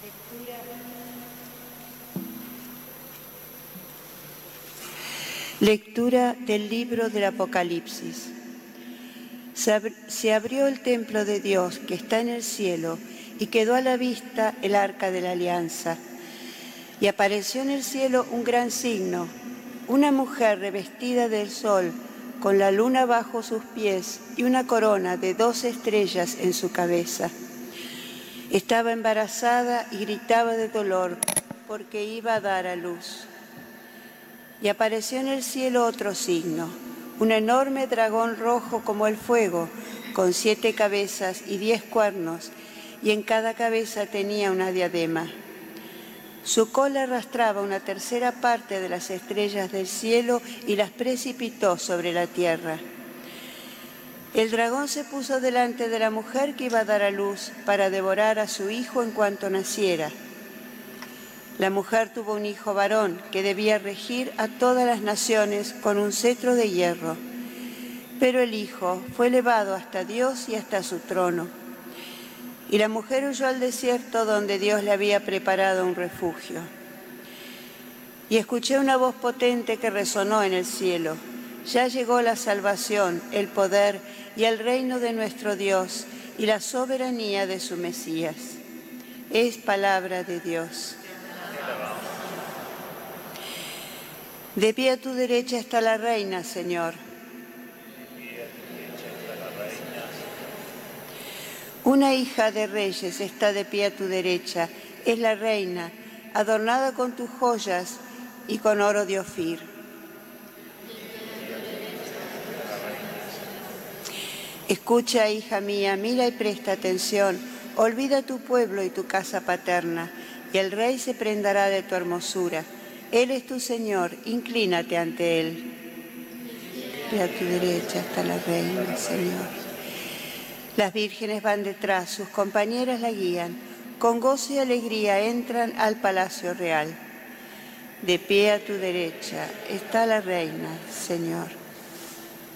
Lectura del libro del Apocalipsis. Se abrió el templo de Dios que está en el cielo y quedó a la vista el arca de la alianza. Y apareció en el cielo un gran signo, una mujer revestida del sol, con la luna bajo sus pies y una corona de 12 estrellas en su cabeza. Estaba embarazada y gritaba de dolor porque iba a dar a luz. Y apareció en el cielo otro signo, un enorme dragón rojo como el fuego, con 7 cabezas y 10 cuernos, y en cada cabeza tenía una diadema. Su cola arrastraba una tercera parte de las estrellas del cielo y las precipitó sobre la tierra. El dragón se puso delante de la mujer que iba a dar a luz para devorar a su hijo en cuanto naciera. La mujer tuvo un hijo varón que debía regir a todas las naciones con un cetro de hierro. Pero el hijo fue elevado hasta Dios y hasta su trono. Y la mujer huyó al desierto donde Dios le había preparado un refugio. Y escuché una voz potente que resonó en el cielo. Ya llegó la salvación, el poder y el reino de nuestro Dios y la soberanía de su Mesías. Es palabra de Dios. De pie a tu derecha está la reina, Señor. Una hija de reyes está de pie a tu derecha, es la reina, adornada con tus joyas y con oro de Ofir. Escucha, hija mía, mira y presta atención, olvida tu pueblo y tu casa paterna, y el rey se prendará de tu hermosura. Él es tu Señor, inclínate ante Él. Y a tu derecha está la reina, Señor. Las vírgenes van detrás, sus compañeras la guían. Con gozo y alegría entran al palacio real. De pie a tu derecha está la reina, Señor.